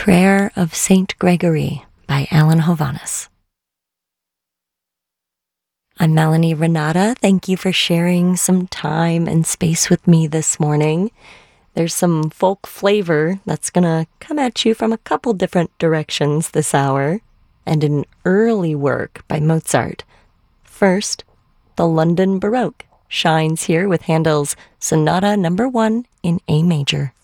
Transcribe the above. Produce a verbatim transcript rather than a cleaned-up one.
Prayer of Saint Gregory by Alan Hovhaness. I'm Melanie Renata. Thank you for sharing some time and space with me this morning. There's some folk flavor that's going to come at you from a couple different directions this hour, and an early work by Mozart. First, the London Baroque shines here with Handel's Sonata Number One in A major.